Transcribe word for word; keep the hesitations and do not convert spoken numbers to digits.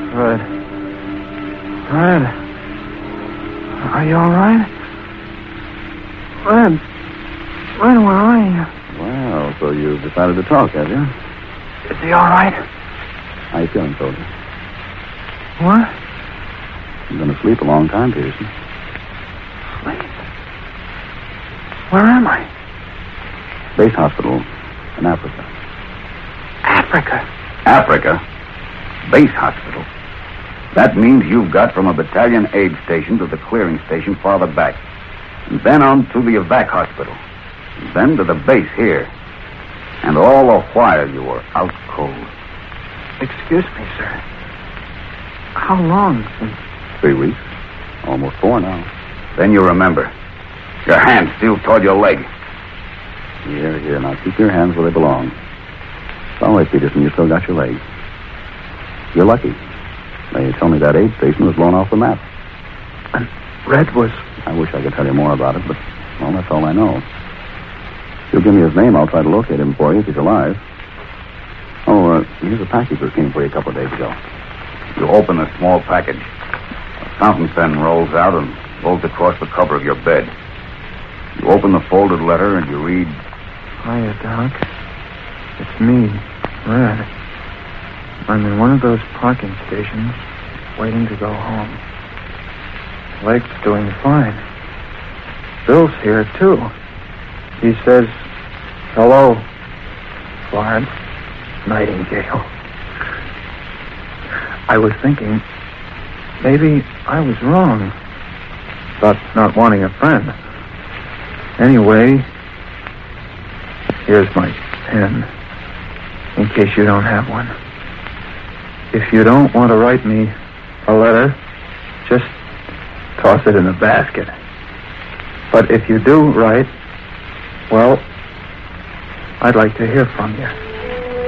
Red. Red. Are you all right? Red. Red, where are you? Well, so you've decided to talk, have you? Is he all right? How you feeling, soldier? What? You've been asleep a long time, Peterson. Sleep? Where am I? Base hospital in Africa. Africa? Africa? Base hospital. That means you've got from a battalion aid station to the clearing station farther back. And then on to the evac hospital. And then to the base here. And all the while you were out cold. Excuse me, sir. How long since... Three weeks. Almost four now. Then you remember. Your hand still toward your leg. Here, here. Now keep your hands where they belong. It's all right, Peterson. You still got your legs. You're lucky. They told me that aid station was blown off the map. And Red was... I wish I could tell you more about it, but, well, that's all I know. If you'll give me his name, I'll try to locate him for you if he's alive. Oh, uh, here's a package that came for you a couple of days ago. You open a small package. A fountain pen rolls out and folds across the cover of your bed. You open the folded letter and you read... Hiya, Doc. It's me, Red. I'm in one of those parking stations, waiting to go home. Leg's doing fine. Bill's here, too. He says, hello, Florence Nightingale. I was thinking, maybe I was wrong about not wanting a friend. Anyway, here's my pen, in case you don't have one. If you don't want to write me a letter, just toss it in the basket. But if you do write, well, I'd like to hear from you.